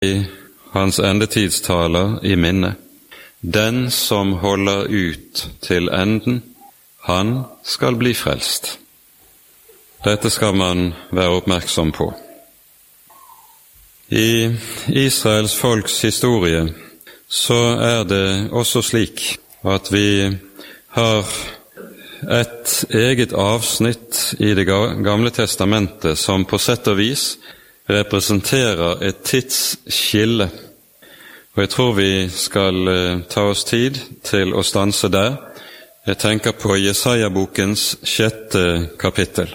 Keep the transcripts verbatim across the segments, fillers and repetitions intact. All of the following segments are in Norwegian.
i hans endetidstaler i minne. Den som holder ut til enden, han skal bli frelst. Dette skal man være oppmerksom på. I Israels folks historie så er det også slik at vi har et eget avsnitt i Det gamle testamentet som på sett og vis representerer et tidsskille. Og jeg tror vi skal ta oss tid til å stanse der. Jeg tenker på Jesaja-bokens sjette kapittel.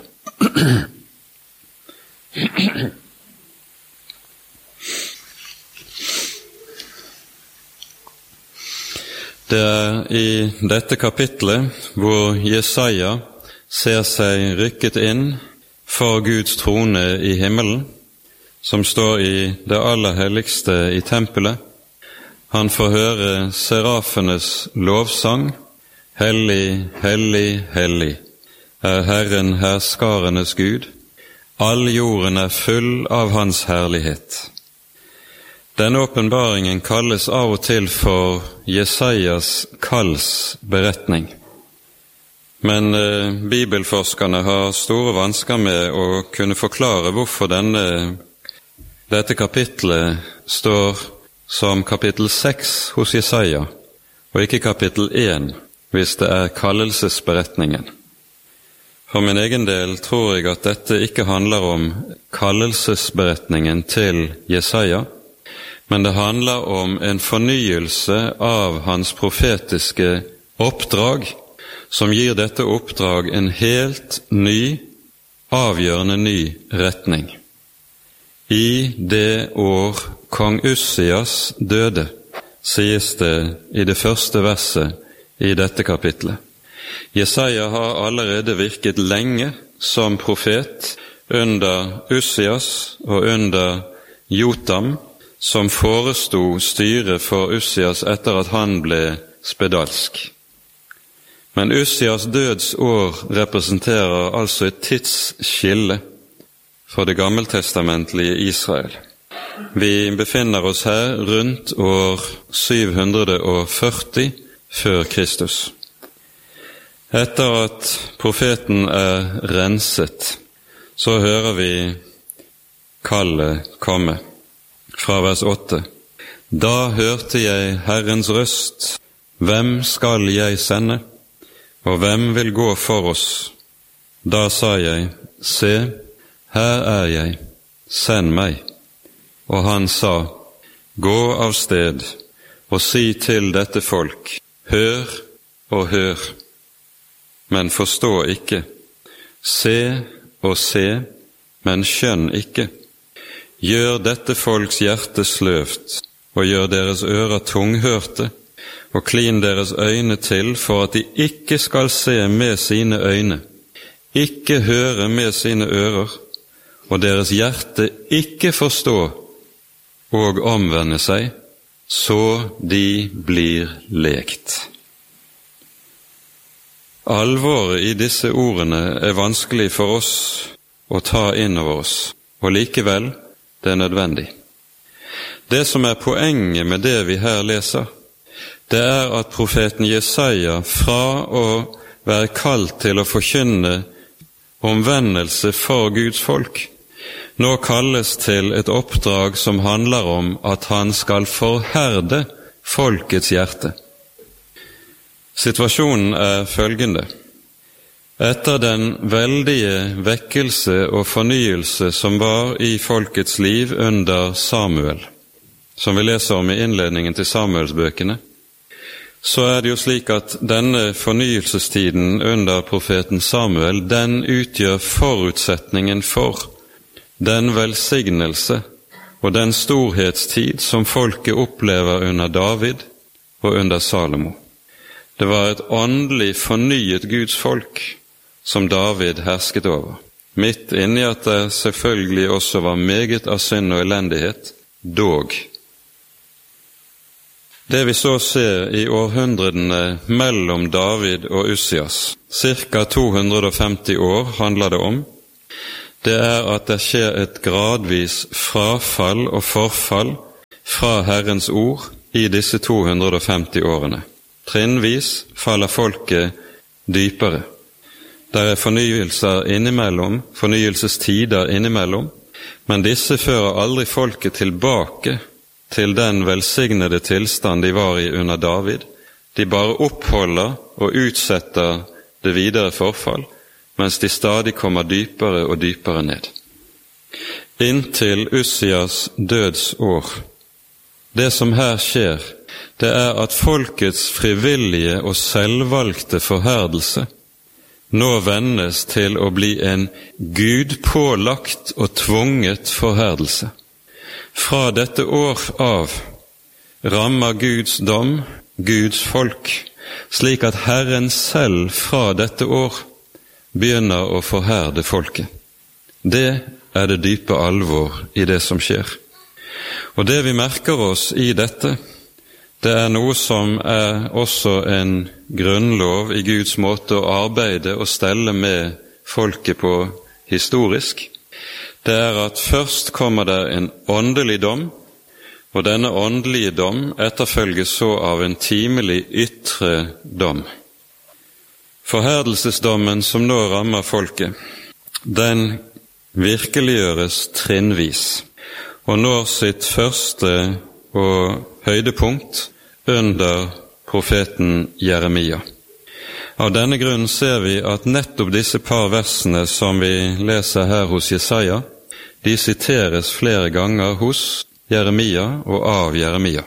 Det er i dette kapitlet hvor Jesaja ser seg rykket inn for Guds trone i himmelen, som står i det aller helligste i tempelet. Han får høre serafenes lovsang. Hellig, hellig, hellig er Herren herskarenes Gud. All jorden er full av hans herlighet. Denne åpenbaringen kalles av og til for Jesajas kallsberetning. Men eh, bibelforskerne har store vansker med å kunne forklare hvorfor denne, dette kapitlet står som kapittel seks hos Jesaja, og ikke kapittel én, hvis det er kallelsesberetningen. For min egen del tror jeg at dette ikke handler om kallelsesberetningen til Jesaja, men det handler om en fornyelse av hans profetiske oppdrag, som gir dette oppdrag en helt ny, avgjørende ny retning. I det år kong Ussias døde, sies det i det første verset i dette kapitlet. Jesaja har allerede virket lenge som profet under Ussias og under Jotam, som foresto styret for Ussias etter at han ble spedalsk. Men Ussias dødsår representerer altså et tidsskille for det gammeltestamentlige Israel. Vi befinner oss her rundt år syv hundre førti før Kristus. Etter at profeten er renset, så hører vi kallet komme. Fra vers åtte. Da hørte jeg Herrens røst, hvem skal jeg sende, og hvem vil gå for oss? Da sa jeg, se, her er jeg, send meg. Og han sa, gå av sted, og si til dette folk, hør og hør, men forstå ikke, se og se, men skjønn ikke. Gjør dette folks hjerte sløvt, og gjør deres ører tunghørte, og klin deres øyne til, for at de ikke skal se med sine øyne, ikke høre med sine ører, og deres hjerte ikke forstå og omvende seg, så de blir lekt. Alvoret i disse ordene er vanskelig for oss å ta inn over oss, og likevel det er nødvendig. Det som er poenget med det vi her leser, det er at profeten Jesaja fra å være kalt til å forkynne omvendelse for Guds folk, nå kalles til et oppdrag som handler om at han skal forherde folkets hjerte. Situasjonen er følgende. Etter den veldige vekkelse og fornyelse som var i folkets liv under Samuel, som vi leser om i innledningen til Samuelsbøkene, så er det jo slik at denne fornyelsestiden under profeten Samuel, den utgjør forutsetningen for den velsignelse og den storhetstid som folket opplever under David og under Salomo. Det var et åndelig fornyet Guds folk som David hersket over, midt inni at det selvfølgelig også var meget av synd og elendighet, dog. Det vi så ser i århundrene mellom David og Ussias, cirka to hundre og femti år handler det om, det er at det skjer et gradvis frafall og forfall fra Herrens ord i disse to hundre og femti årene. Trinnvis faller folket dypere. Der er fornyelser innimellom, fornyelsestider innimellom, men disse fører aldri folket tilbake til den velsignede tilstand de var i under David. De bare oppholder og utsetter det videre forfall, mens de stadig kommer dypere og dypere ned. Inntil Ussias dødsår. Det som her skjer, det er at folkets frivillige og selvvalgte forherdelse nå vendes til å bli en gudpålagt og tvunget forherdelse. Fra dette år av rammer Guds dom Guds folk, slik at Herren selv fra dette år begynner å forherde folket. Det er det dype alvor i det som skjer. Og det vi merker oss i dette, det er noe som er også en grunnlov i Guds måte å arbeide og stelle med folket på historisk. Det er at først kommer det en åndelig dom, og denne åndelige dom etterfølges så av en timelig ytre dom. Forherdelsesdommen som nå rammer folket, den virkeliggjøres trinnvis, og når sitt første og høydepunkt under profeten Jeremia. Av denne grunn ser vi at nettopp disse par versene som vi leser her hos Jesaja, de siteres flere ganger hos Jeremia og av Jeremia.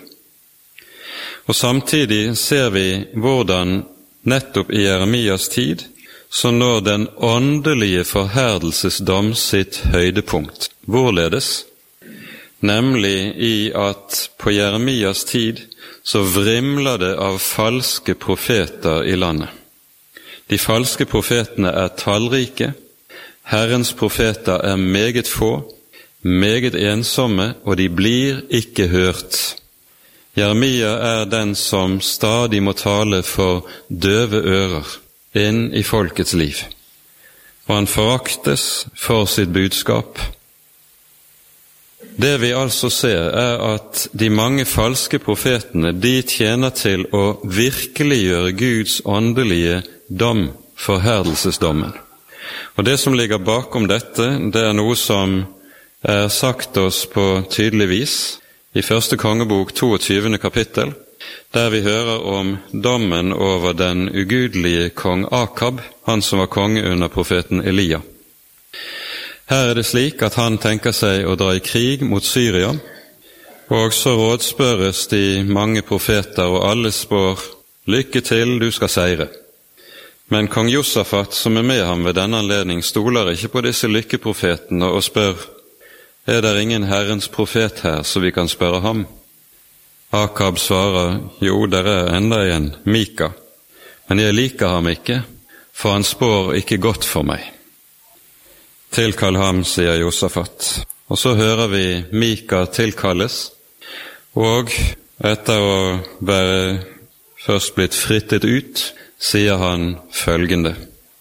Og samtidig ser vi hvordan nettopp i Jeremias tid så når den åndelige forherdelsesdom sitt høydepunkt. Hvorledes? Nemlig i at på Jeremias tid så vrimler det av falske profeter i landet. De falske profetene er tallrike, Herrens profeter er meget få, meget ensomme, og de blir ikke hørt. Jeremia er den som stadig må tale for døve ører inn i folkets liv, og han foraktes for sitt budskap. Det vi altså ser er at de mange falske profetene, de tjener til å virkeliggjøre Guds åndelige dom, forherdelsesdommen. Og det som ligger bakom dette, det er noe som er sagt oss på tydelig vis i første kongebok toogtyvende kapittel, der vi hører om dommen over den ugudelige kong Akab, han som var konge under profeten Elia. Her er det slik at han tenker seg å dra i krig mot Syria, og så rådspørres de mange profeter, og alle spår, lykke til, du skal seire. Men kong Josafat, som er med ham ved denne anledning, stoler ikke på disse lykkeprofetene og spør, er det ingen Herrens profet her, så vi kan spørre ham? Akab svarer, jo, der er enda en, Mika, men jeg liker ham ikke, for han spår ikke godt for meg. Tilkall ham, sier Josafat. Og så hører vi Mika tilkalles, og etter å være først blitt frittet ut, sier han følgende.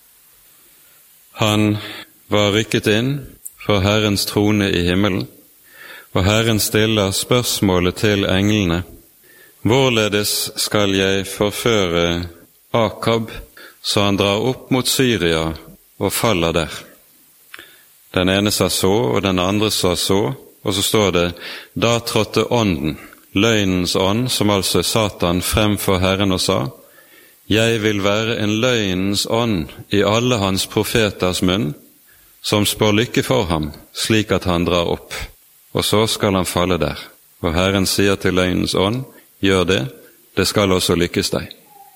Han var rykket inn for Herrens trone i himmelen, og Herren stiller spørsmålet til englene. Hvorledes skal jeg forføre Akab, så han drar opp mot Syria og faller der? Den ene sa så, og den andre sa så, og så står det, da trådte ånden, løgnens ånd, som altså er Satan, frem for Herren og sa, jeg vil være en løgnens ånd i alle hans profeters munn, som spår lykke for ham, slik at han drar opp, og så skal han falle der. Og Herren sier til løgnens ånd, gjør det, det skal også lykkes deg.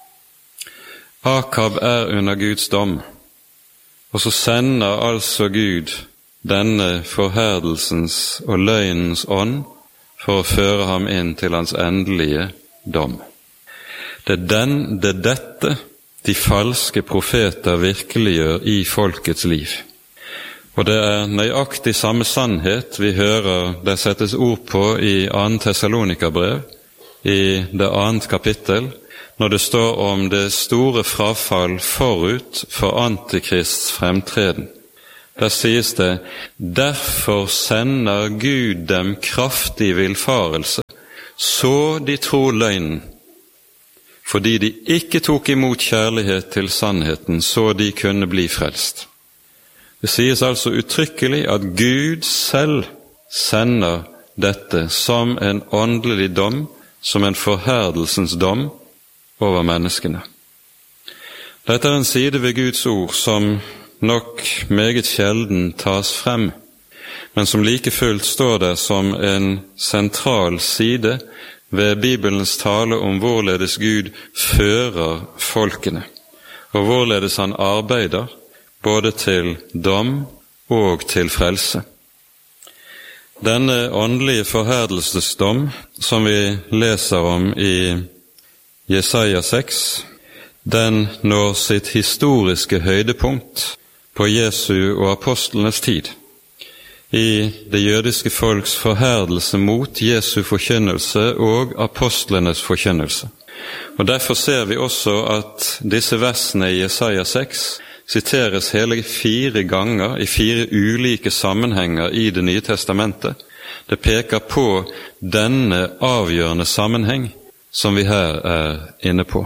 Akab er under Guds dom, og så sender altså Gud denne forherdelsens og løgnens ånd for å føre ham inn til hans endelige dom. Det er, den, det er dette de falske profeter virkeliggjør i folkets liv. Og det er nøyaktig samme sannhet vi hører det settes ord på i andre Tessalonikerbrev, i det annet kapittel, når det står om det store frafall forut for Antikrists fremtreden. Der sies det, derfor sender Gud dem kraftig villfarelse, så de tror løgnen, fordi de ikke tok imot kjærlighet til sannheten, så de kunne bli frelst. Det sies altså uttrykkelig at Gud selv sender dette som en åndelig dom, som en forherdelsens dom over menneskene. Dette er en side ved Guds ord som nok meget sjelden tas frem, men som like fullt står der som en sentral side ved Bibelens tale om hvorledes Gud fører folkene, og hvorledes han arbeider både til dom og til frelse. Denne åndelige forherdelsesdom som vi leser om i Jesaja seks, den når sitt historiske høydepunkt på Jesu og apostlenes tid, i det jødiske folks forherdelse mot Jesu forkynnelse og apostlenes forkynnelse. Og derfor ser vi også at disse versene i Jesaja seks siteres hele fire ganger i fire ulike sammenhenger i Det nye testamentet. Det peker på denne avgjørende sammenheng som vi her er inne på.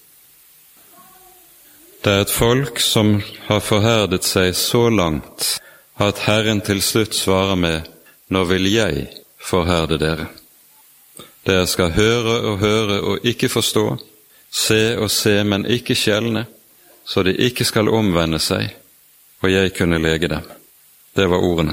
Det er et folk som har forherdet seg så langt at Herren til slutt svarer med: nå vil jeg forherde dere. Dere skal høre og høre og ikke forstå, se og se, men ikke skjelne, så de ikke skal omvende seg, og jeg kunne lege dem. Det var ordene.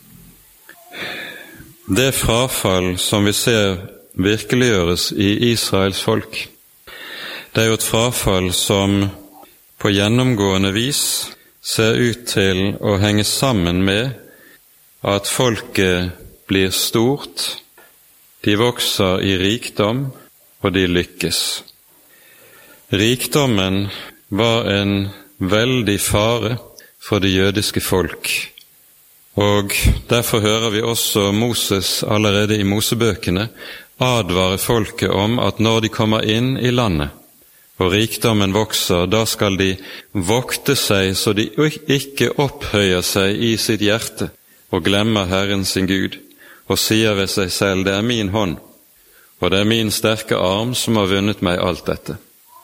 Det frafall som vi ser virkeliggjøres i Israels folk, det er jo et frafall som på gjennomgående vis ser ut til å henge sammen med at folket blir stort, de vokser i rikdom, og de lykkes. Rikdommen var en veldig fare for det jødiske folk, og derfor hører vi også Moses allerede i Mosebøkene advare folket om at når de kommer inn i landet, og rikdommen vokser, da skal de vokte seg så de ikke opphøyer seg i sitt hjerte og glemmer Herren sin Gud, og sier ved seg selv: det er min hånd, og det er min sterke arm som har vunnet meg alt dette.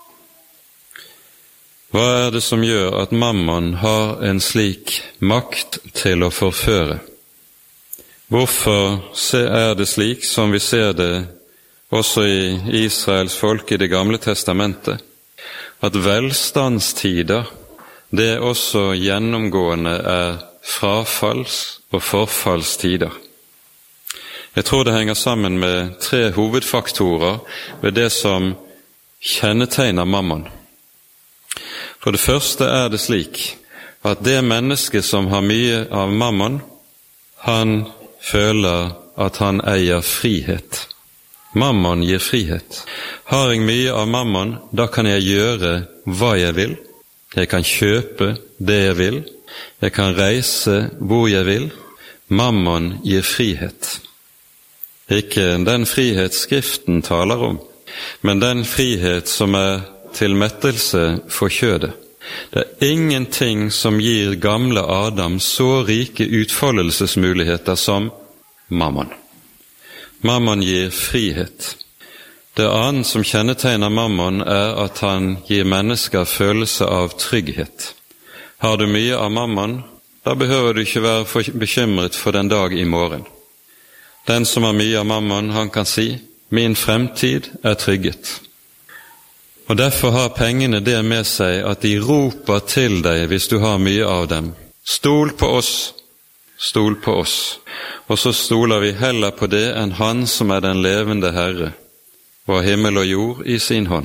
Hva er det som gjør at mammon har en slik makt til å forføre? Hvorfor er det slik som vi ser det også i Israels folk i Det gamle testamentet, at velstandstider, det også gjennomgående er frafalls- og forfallstider? Jeg tror det henger sammen med tre hovedfaktorer ved det som kjennetegner mammon. For det første er det slik at det menneske som har mye av mammon, han føler at han eier frihet. Mammon gir frihet. Har jeg mye av mammon, da kan jeg gjøre hva jeg vil. Jeg kan kjøpe det jeg vil. Jeg kan reise hvor jeg vil. Mammon gir frihet. Ikke den frihet Skriften taler om, men den frihet som er til mettelse for kjødet. Det er ingenting som gir gamle Adam så rike utfoldelsesmuligheter som mammon. Mammon gir frihet. Det annet som kjennetegner mammon er at han gir mennesker følelse av trygghet. Har du mye av mammon, da behøver du ikke være bekymret for den dag i morgen. Den som har mye av mammon, han kan si: min fremtid er trygget. Og derfor har pengene det med seg at de roper til deg hvis du har mye av dem: stol på oss, stol på oss. Og så stoler vi heller på det enn Han som er den levende Herre, og har himmel og jord i sin hånd.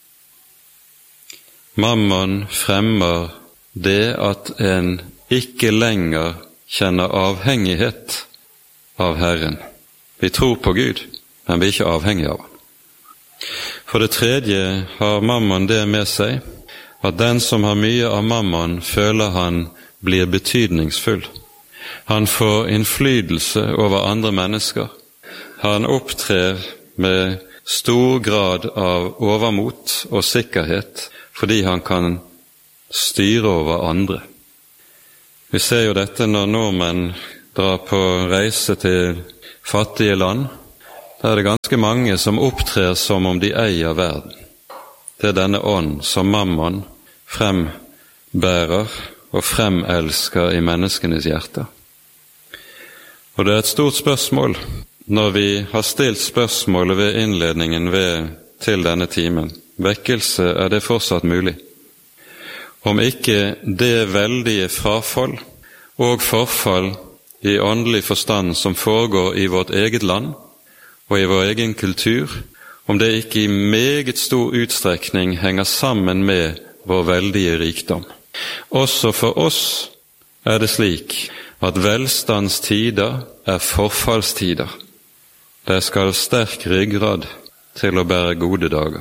Mammon fremmer det at en ikke lenger kjenner avhengighet av Herren. Vi tror på Gud, men vi er ikke avhengige av Han. For det tredje har mammon det med seg at den som har mye av mammon, føler han blir betydningsfull. Han får innflytelse over andre mennesker. Han opptrer med stor grad av overmot og sikkerhet fordi han kan styre over andre. Vi ser jo dette når nordmenn drar på reise til fattige land, da er det ganske mange som opptrer som om de eier verden. Det er denne ånd som mammon frembærer og fremelsker i menneskenes hjerter. Og det er et stort spørsmål når vi har stilt spørsmålet ved innledningen ved, til denne timen. Vekkelse, er det fortsatt mulig? Om ikke det veldige frafall og forfall i åndelig forstand som foregår i vårt eget land og i vår egen kultur, om det ikke i meget stor utstrekning henger sammen med vår veldige rikdom. Også for oss er det slik at velstandstider er forfallstider. Det skal sterk ryggrad til å bære gode dager.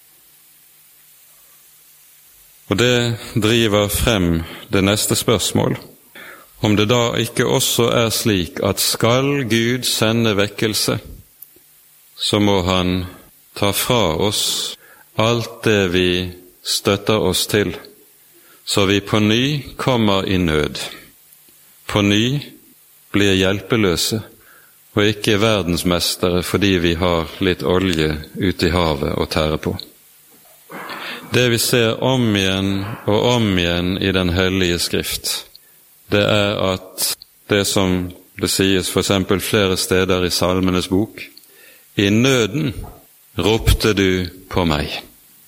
Og det driver frem det neste spørsmål, om det da ikke også er slik at skal Gud sende vekkelse, så må han ta fra oss alt det vi støtter oss til, så vi på ny kommer i nød, på ny blir hjelpeløse, og ikke verdensmestere fordi vi har litt olje ute i havet å tære på. Det vi ser om igjen og om igjen i Den hellige skrift, det er at det som det sies for eksempel flere steder i Salmenes bok, i nøden ropte du på meg.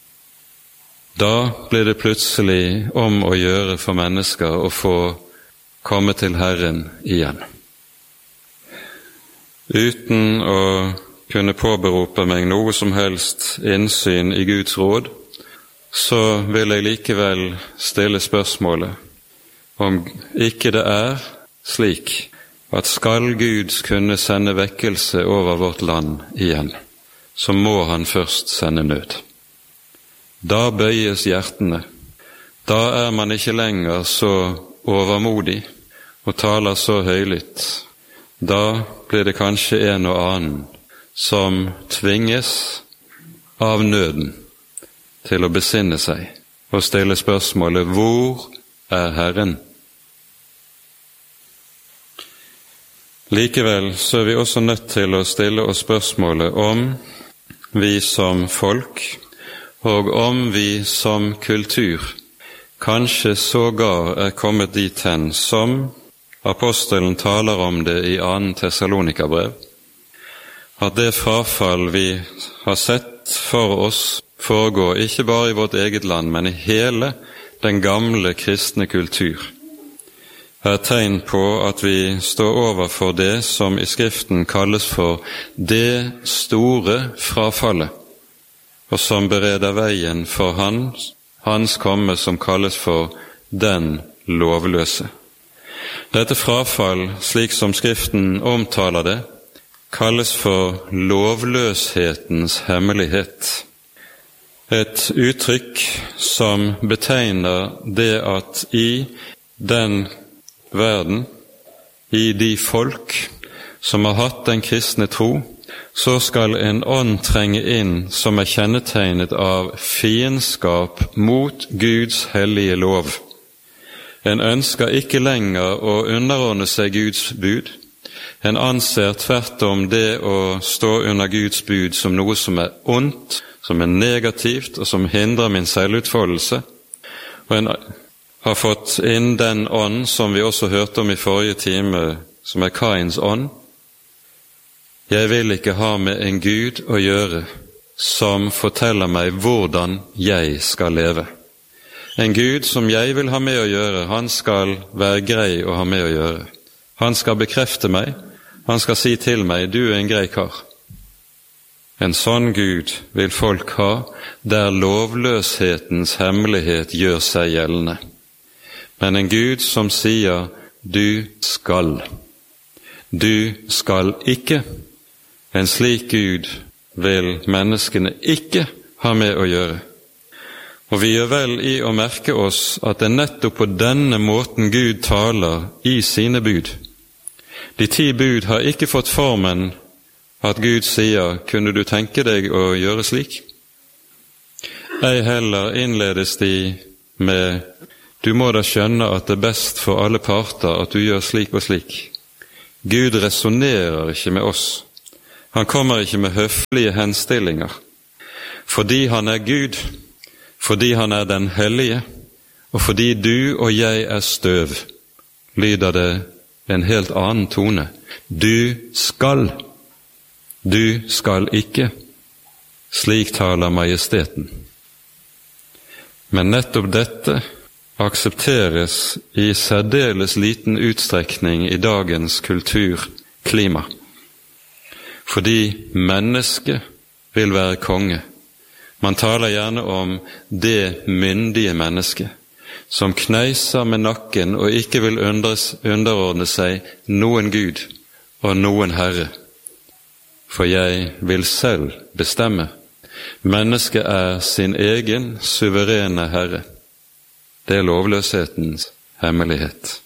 Da blir det plutselig om å gjøre for mennesker å få komme til Herren igjen. Uten å kunne påberope meg noe som helst innsyn i Guds råd, så vil jeg likevel stille spørsmålet om ikke det er slik at skal Gud kunne sende vekkelse over vårt land igjen, så må han først sende nød. Da bøyes hjertene. Da er man ikke lenger så overmodig og taler så høylytt. Da blir det kanskje en og annen som tvinges av nøden til å besinne seg og stille spørsmålet: hvor er Herren? Likevel så er vi også nødt til å stille oss spørsmålet om vi som folk og om vi som kultur kanskje sågar er kommet dit hen som apostelen taler om det i andre Tessalonika-brev, at det frafall vi har sett for oss foregå ikke bare i vårt eget land, men i hele den gamle kristne kultur, er tegn på at vi står overfor det som i Skriften kalles for det store frafallet, og som bereder veien for hans, hans komme som kalles for den lovløse. Dette frafall, slik som Skriften omtaler det, kalles for lovløshetens hemmelighet. Et uttrykk som betegner det at i den verden, i de folk som har hatt den kristne tro, så skal en ånd trenge inn som er kjennetegnet av fiendskap mot Guds hellige lov. En ønsker ikke lenger å underordne seg Guds bud. En anser tvert om det å stå under Guds bud som noe som er ondt, som er negativt og som hindrer min selvutfoldelse. Og en har fått inn den ånd som vi også hørte om i forrige time, som er Kains ånd. Jeg vil ikke ha med en Gud å gjøre som forteller meg hvordan jeg skal leve. En Gud som jeg vil ha med å gjøre, han skal være grei å ha med å gjøre. Han skal bekrefte meg, han skal si til meg: du er en grei kar. En sånn Gud vil folk ha der lovløshetens hemmelighet gjør seg gjeldende. Men en Gud som sier: du skal. Du skal ikke. En slik Gud vil menneskene ikke ha med å gjøre. Og vi gjør vel i å merke oss at det er nettopp på denne måten Gud taler i sine bud. De ti bud har ikke fått formen at Gud sier: kunne du tenke deg å gjøre slik? Ei heller innledes de med: du må da skjønne at det er best for alle parter at du gjør slik og slik. Gud resonnerer ikke med oss, Han kommer ikke med høflige henstillinger, fordi han er Gud, fordi han er den hellige, og fordi du og jeg er støv, lyder det en helt annen tone. Du skal, du skal ikke. Slik taler majesteten. Men nettopp dette aksepteres i særdeles liten utstrekning i dagens kulturklima, fordi mennesket vil være konge. Man taler gjerne om det myndige mennesket, som kneiser med nakken og ikke vil underordne seg noen Gud og noen Herre. For jeg vil selv bestemme. Mennesket er sin egen suverene Herre. Det er lovløshetens hemmelighet.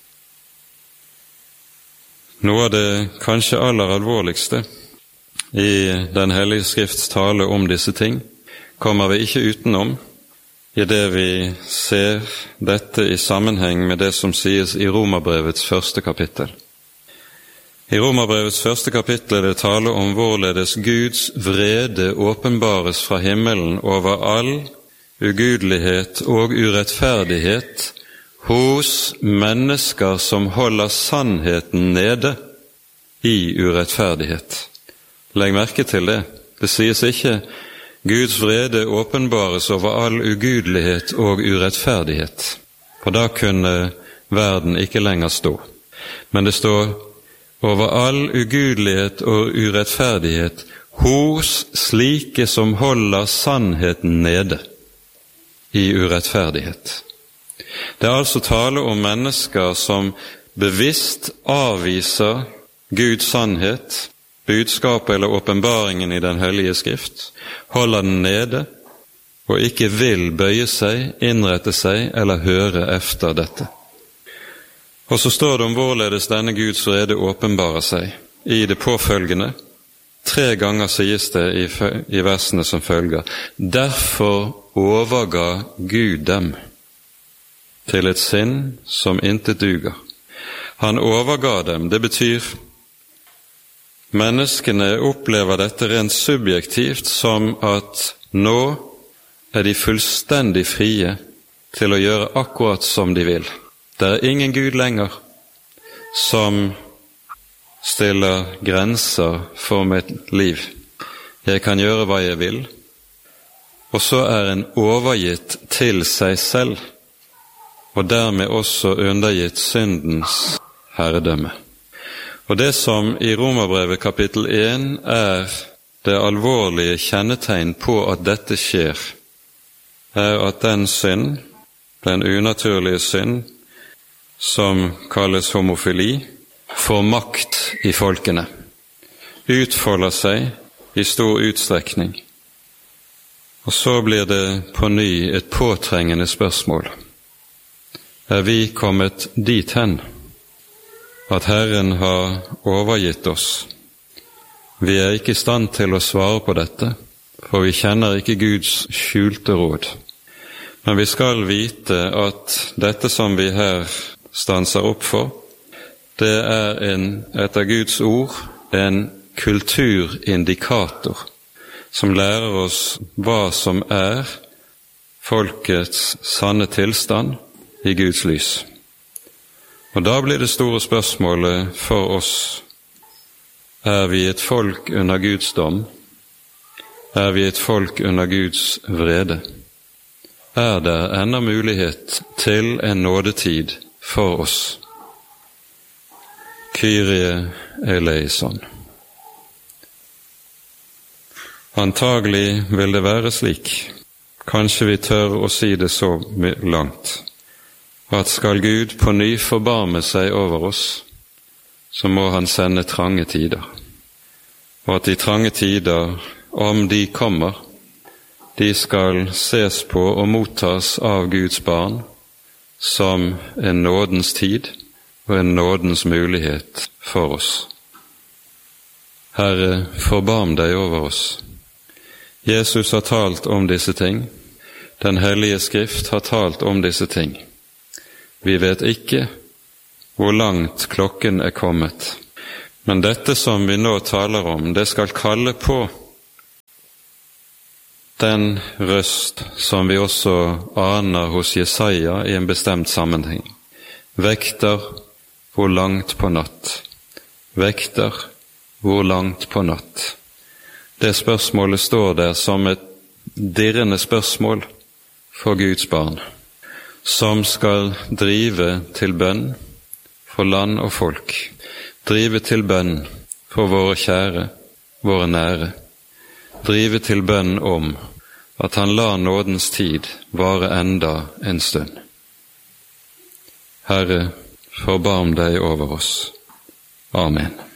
Noe av det kanskje aller alvorligste i Den hellige Skrifts tale om disse ting kommer vi ikke utenom i det vi ser dette i sammenheng med det som sies i Romerbrevets første kapittel. I Romerbrevets første kapittel er det tale om hvorledes Guds vrede åpenbares fra himmelen over all ugudelighet og urettferdighet hos mennesker som holder sannheten nede i urettferdighet. Legg merke til det. Det sies ikke Guds vrede åpenbares over all ugudelighet og urettferdighet, for da kunne verden ikke lenger stå. Men det står over all ugudelighet og urettferdighet hos slike som holder sannheten nede i urettferdighet. Det er altså tale om mennesker som bevisst avviser Guds sannhet, budskapet eller åpenbaringen i Den hellige Skrift, holder den nede og ikke vil bøye seg, innrette seg eller høre efter dette. Og så står det om hvorledes denne Guds vrede åpenbarer seg i det påfølgende. Tre ganger sies det i, i versene som følger: Derfor overga Gud dem til et sinn som intet duger. Han overga dem, det betyr menneskene opplever dette rent subjektivt som at nå er de fullstendig frie til å gjøre akkurat som de vil. Det er ingen Gud lenger som stiller grenser for mitt liv. Jeg kan gjøre hva jeg vil, og så er en overgitt til seg selv, og dermed også undergitt syndens herredømme. Og det som i Romerbrevet kapittel én er det alvorlige kjennetegn på at dette skjer, er at den synd, den unaturlige synd, som kalles homofili, får makt i folkene, utfolder seg i stor utstrekning. Og så blir det på ny et påtrengende spørsmål. Er vi kommet dit hen at Herren har overgitt oss? Vi er ikke i stand til å svare på dette, for vi kjenner ikke Guds skjulte råd. Men vi skal vite at dette som vi her stanser opp for, det er en, etter Guds ord, en kulturindikator som lærer oss hva som er folkets sanne tilstand i Guds lys. Og da blir det store spørsmålet for oss: er vi et folk under Guds dom? Er vi et folk under Guds vrede? Er det ennå mulighet til en nådetid for oss? Kyrie eleison. Antagelig vil det være slik, kanskje vi tør å si det så langt, at skal Gud på ny forbarme seg over oss, så må han sende trange tider, og at de trange tider, om de kommer, de skal ses på og mottas av Guds barn som en nådens tid og en nådens mulighet for oss. Herre, forbarm deg over oss. Jesus har talt om disse ting. Den hellige Skrift har talt om disse ting. Vi vet ikke hvor langt klokken er kommet, Men dette som vi nå taler om, det skal kalle på den røst som vi også aner hos Jesaja i en bestemt sammenheng. Vekter, hvor langt på natt? Vekter, hvor langt på natt? Det spørsmålet står der som et dirrende spørsmål for Guds barn, som skal drive til bønn for land og folk, drive til bønn for våre kjære, våre nære, drive til bønn om at han lar nådens tid vare enda en stund. Herre, forbarm deg over oss. Amen.